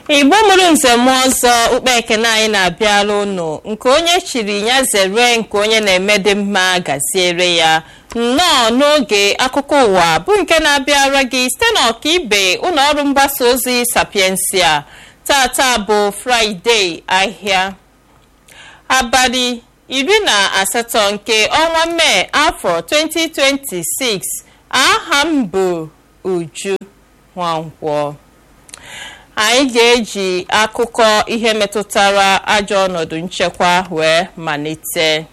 Igbo mụrụ nzem ọzọ ukpe ekene anyị na-abịara unu nke onye chiri ya zere nke onye na-eme dị mma gaziere ya nnọọ n'oge akụkọ ụwa bụ nke na-abịara gị site n'ọkaibe ụlọ ọrụ mgbasa ozi Sapiensia. Tata bụ Fraịde ahịa abalị 18 nke ọnwa Mee afọ 2026. Aha m bụ Uju Nwankwọ. Anyị ga-eji akụkọ ihe metụtara ajọ ọnọdụ nchekwa wee malite.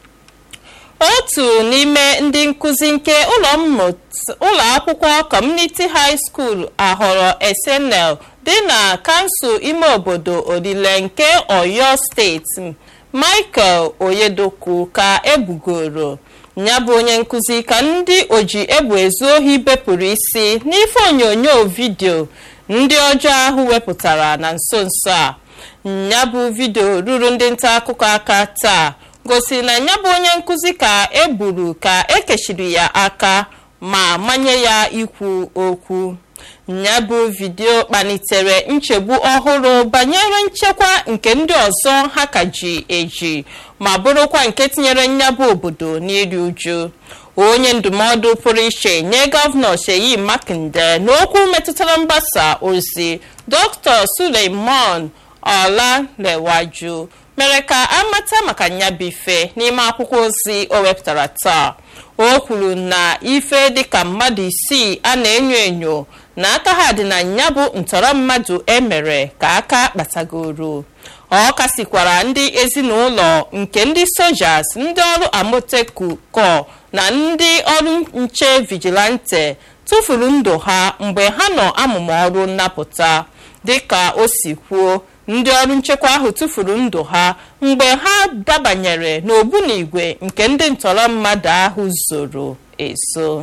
Otu n'ime ndị nkụzi nke ụlọ akwụkwọ Community High School Ahọrọ SNL dị na kansụl ime obodo Olile nke Oyo steeti, Michael Oyedokwu ka ebugoro. Ya bụ onye nkụzi ka ndị oji egbe ezu ohi bepụrụ isi n'ife onyonyo vidio ndị ọjọọ ahụ wepụtara na nso nso a. Ya bụ vidio ruru ndị nta akụkọ aka taa gosiri na ya bụ onye nkụzi ka egburu ka ekechiri ya aka ma manye ya ikwu okwu. Ya bụ vidio kpalitere nchegbu ọhụrụ banyere nchekwa nke ndị ọzọ ha ka ji eji ma bụrụkwa nke tinyere ya bụ obodo n'iri uju. Onye ndụmọdụ pụrụ iche nye gọvanọ Seyi Makinde n'okwu metụtara mgbasa ozi Dr. Suleiman Olalewaju mere ka amata maka nyabife n'ime akwụkwọ ozi o wepụtara taa. O kwuru na ife dịka mmadụ 6 a na-enyo enyo na aka ha dị na nyabụ ntọrọ mmadụ emere ka aka kpatagoro. Ọ kasikwara ndị ezinụlọ nke ndị sojas, ndị ọrụ Amoteku kọ na ndị ọrụ nche vigilante tụfuru ndụ ha mgbe ha nọ amụmụ ọrụ nnapụta. Dịka o si kwuo, ndị ọrụ nchekwa ahụ tụfuru ndụ ha mgbe ha dabanyere n'ogbunigwe nke ndị ntọrọ mmadụ ahụ zoro ezo.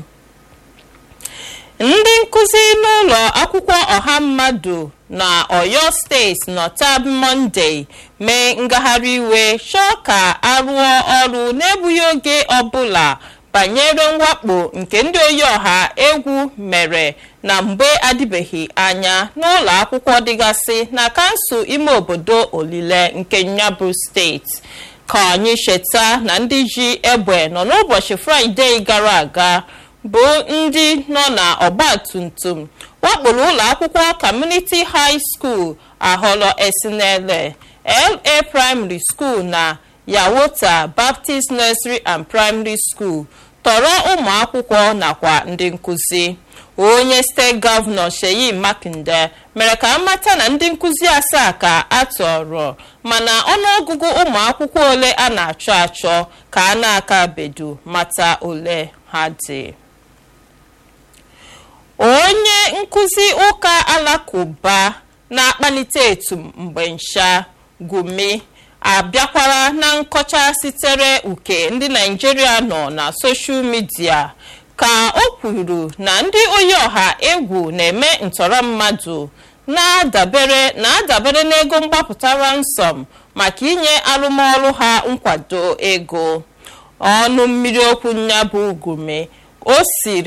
Ndị nkụzi n'ụlọ akwụkwọ ọha mmadụ na Oyo steeti nọ taa Mọnde mee ngagharị iwe chọọ ka arụọ ọrụ n'egbughị oge ọbụla banyere mwakpo nke ndị oyi ọha egwu mere na mgbe adịbeghị anya n'ụlọ akwụkwọ dịgasị na kansụl ime obodo Olile nke nyabụ steeti. Ka anyị cheta na ndị ji egbe nọ n'ụbọchị Fraịde gara aga bụ ndị nọ na ọgbatumtum wakporo ụlọ akwụkwọ Community High School Ahọrọ SNL, LA Primary School na Yawota Baptist Nursery and Primary School, tọrọ ụmụ akwụkwọ nakwa ndị nkụzi. Onye steeti gọvanọ Seyi Makinde mere ka amata na ndị nkụzi 7 ka a tọrọ, mana ọnụọgụgụ ụmụ akwụkwọ ole a na-achọ achọ ka a na-aka bedu mata ole ha dị. Onye nkụzi ụka alakụba na-akpalite etum mgbe ncha Gumi abịakwara na nkọcha sitere uke ndị Naịjirịa nọ na soshal midia ka o kwuru na ndị oyi ọha egwu na-eme ntọrọ mmadụ na-adabere n'ego mgbapụta ransom maka inye arụmọrụ ha nkwado ego. Ọnụ mmiri okwu ya bụ Gumi ọ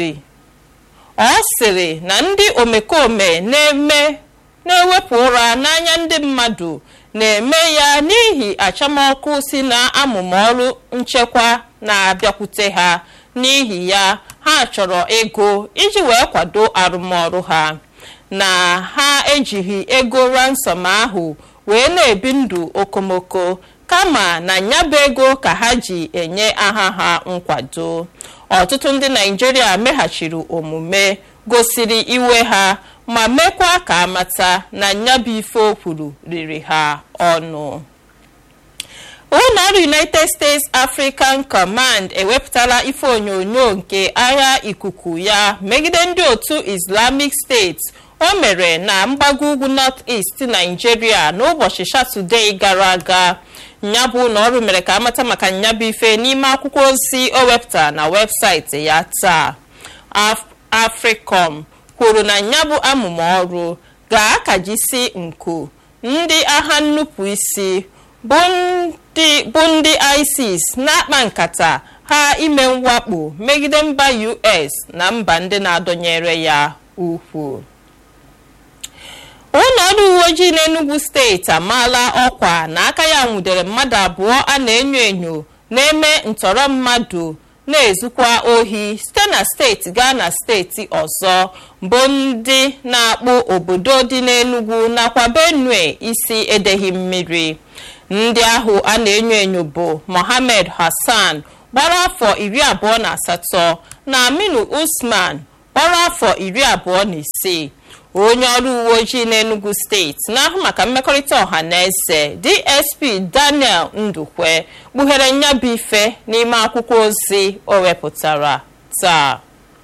sịrị na ndị omekome na-ewepụ ụra n'anya ndị mmadụ na-eme ya n'ihi achamọkụ si na amụmụ ọrụ nchekwa na-abịakwute ha. N'ihi ya ha chọrọ ego iji wee kwado arụmọrụ ha, na ha ejighị ego ransom ahụ wee na-ebi ndụ okomoko kama na nyabụ ego ka ha ji enye aha ha nkwado. Ọtụtụ ndị Naịjirịa meghachiri omume gosiri iwe ha ma mekwa ka amata na nyabụ ife o kwuru riri ha ọnụ. Ụlọọrụ United States African Command ewepụtala ife onyonyo nke agha ikuku ya megide ndị otu Islamic State o mere na mgbago ugwu North East Nigeria n'ụbọchị Satọde gara aga. Nyabụ ụlọọrụ mere ka amata maka nyabụ ife n'ime akwụkwọ ozi o wepụtara na webụsaịtị ya taa. Africom kwuru na nyabụ amụmụ ọrụ ga-akajisi nku ndị agha nnupụ isi bụ ndị ISIS na-akpa nkata ha ime mwakpo megide mba US na mba ndị na-adọnyere ya ukwu. ụlọ ọrụ uwe ojii n'Enugu steeti amaala ọkwa na aka ya nwudere mmadụ abụọ a na-enyo enyo na-eme ntọrọ mmadụ na-ezukwa ohi site na steeti gaa na steeti ọzọ bụ ndị na-akpụ obodo dị n'Enugu nakwa Benue isi edeghị mmiri. Ndị ahụ a na-enyo enyo bụ Mohammed Hassan gbara afọ 28 na Aminu Usman gbara afọ 26. Onye ọrụ uwe ojii n'Enugu steeti na-ahụ maka mmekọrịta ọha na eze DSP Daniel Ndukwe kpughere nyabụ ife n'ime akwụkwọ ozi o wepụtara taa.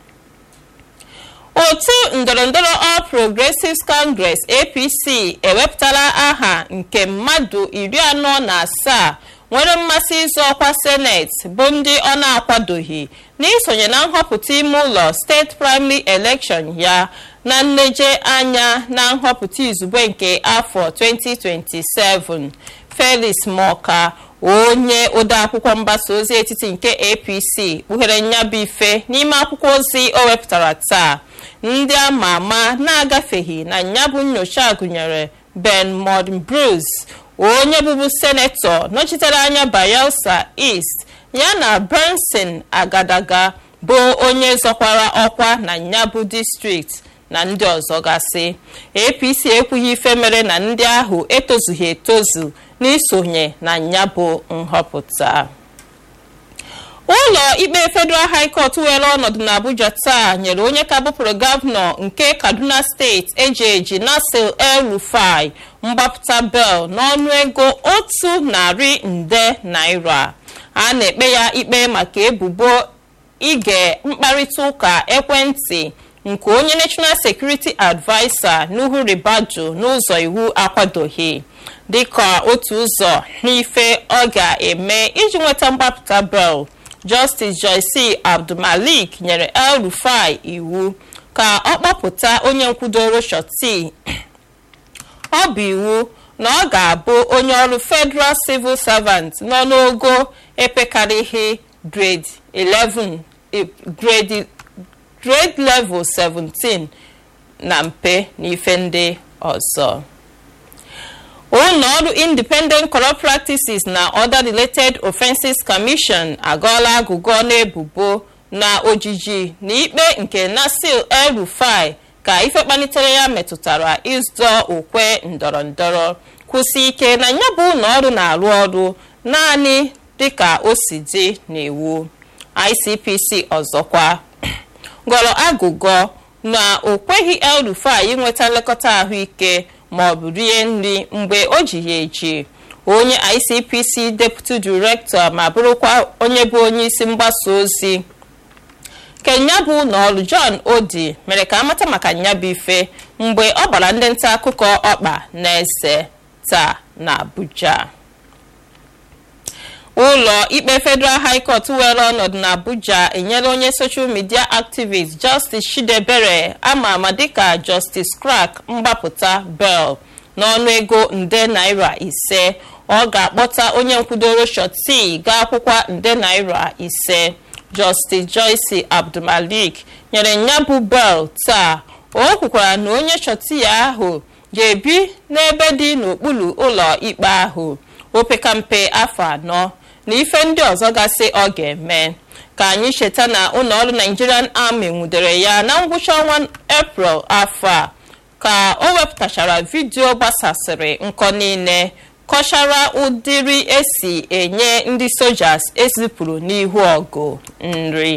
Otu ndọrọndọrọ All Progressives Congress APC ewepụtala aha nke mmadụ 47 nwere mmasị ịzọ ọkwa seneti bụ ndị ọ na-akwadoghị n'isonye na nhọpụta ime ụlọ steeti primary election ya na nleje anya na nhọpụta izugbe nke afọ 2027. Felix Moka, onye odeakwụkwọ mgbasa ozi etiti nke APC, kpughere nyabụ ife n'ime akwụkwọ ozi o wepụtara taa. Ndị ama ama na-agafeghị na nyabụ nnyocha gụnyere Ben Bruce, onye bụbu senetọ nọchitere anya Bayelsa East, yana Benson Agadaga bụ onye zọkwara ọkwa na nyabụ distrikti na ndị ọzọ gasị. APC ekwughị ife mere na ndị ahụ etozughị etozu n'isonye na nyabụ nhọpụta. Ụlọ ikpe Federal High Court were ọnọdụ n'Abuja taa nyere onye ka bụpụrụ gọvanọ nke Kaduna steeti Eji Nasir El-Rufai mgbapụta bel n'ọnụ ego 100 nde naira. A na-ekpe ya ikpe maka ebubo ige mkparịta ụka ekwentị nke onye National Security Adviser Nuhu Ribadu n'ụzọ iwu akwadoghị dịka otu ụzọ n'ife ọ ga-eme iji nweta mgbapụta bel. Justice Joyce Abdulmalik nyere El-Rufai iwu ka ọ kpọpụta onye nkwudoro Shoti. Ọ bụ iwu na ọ ga-abụ onye ọrụ Federal Civil Servant nọ n'ogo epekarịghị grade level 17 na mpe na ife ndị ọzọ. Ụlọọrụ Independent Corrupt Practices na Other Related Offenses Commission agọọla agụgọ n'ebubo na ojiji na ikpe nke Nasir El-Rufai ka ife kpalitere ya metụtara ịzọ okwe ndọrọndọrọ kwụsị ike na ya bụ ụlọọrụ na-arụ ọrụ naanị dịka o si dị n'iwu. ICPC ọzọkwa gọrọ agụgọ na o kweghị El-Rufai inweta nlekọta ahụike ma ọ bụ rie nri mgbe o ji ya eji. Onye ICPC Deputy Director ma bụrụkwa onye bụ onye isi mgbasa ozi Kenya bụ ụlọọrụ John Odi mere ka amata maka nyabụ ife mgbe ọ gbara ndị nta akụkọ ọkpa na-ese taa na Abuja. Ụlọ ikpe Federal High Court were ọnọdụ na Abuja enyere onye social media activist Justice Chidebere ama ama dịka Justice Crack mgbapụta bel n'ọnụ ego nde naira 5. Ọ ga-akpọta onye nkwudoro Shoti ga-akwụkwa nde naira 5. Justice Joyce Abdulmalik nyere nyabụ bel taa. O kwukwara na onye Shoti ahụ ga-ebi n'ebe dị n'okpuru ụlọ ikpe ahụ opekampe afọ 4 na ife ndị ọzọ gasị ọ ga-eme. Ka anyị cheta na ụlọọrụ Nigerian Army nwudere ya na ngwụcha ọnwa April afọ a ka o wepụtachara vidiyo gbasasịrị nkọ niile kọchara ụdịrị esi enye ndị sojas ezipụrụ n'ihu ọgụ nri.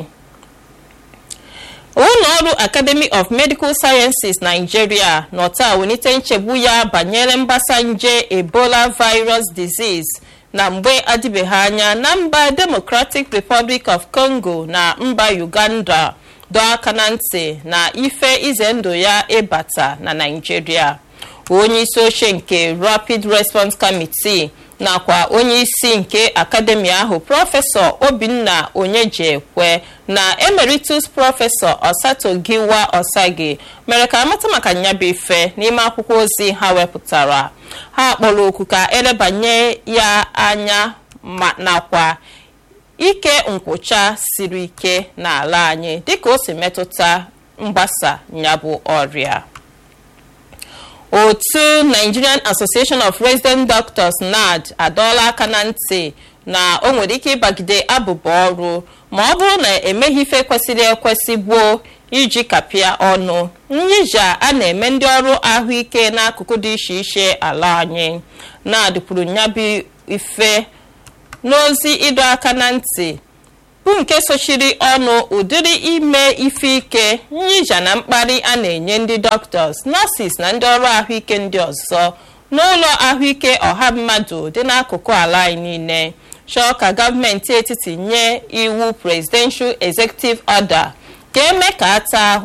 Ụlọọrụ Academy of Medical Sciences Nigeria nọta welite nchegbu ya banyere mgbasa nje Ebola virus disease na mgbe adịbeghị anya na mba Democratic Republic of Congo na mba Uganda dọọ aka na ntị na ife ize ndụ ya ịbata na Nigeria. Onye isi oche nke Rapid Response Committee nakwa onye isi nke akademi ahụ Prọfesọ Obinna Onyejekwe na Emeritus Prọfesọ Osatogiwa Osage mere ka amata maka nyabụ ife n'ime akwụkwọ ozi ha wepụtara. Ha kpọrọ oku ka elebanye ya anya nakwa ike nkwụcha siri ike n'ala anyị dịka o si metụta mgbasa nyabụ ọrịa. otu Nigerian Association of Resident Doctors NARD adọọla aka na ntị na o nwere ike ịbagide abụba ọrụ ma ọ bụrụ na emeghị ife kwesịrị ekwesị gboo iji kapịa ọnụ nyija a na-eme ndị ọrụ ahụike n'akụkụ dị iche iche ala anyị. NARD kwuru nyabụ ife n'ozi ịdọ aka na ntị bụ nke sochiri ọnụ ụdịrị ime ife ike nyija na mkparị a na-enye ndị doctors, nurses na ndị ọrụ ahụike ndị ọzọ n'ụlọ ahụike ọha mmadụ dị n'akụkụ ala anyị niile. Chọọ ka gọọmenti etiti nye iwu Presidential Executive Order ka eme ka ata ahụ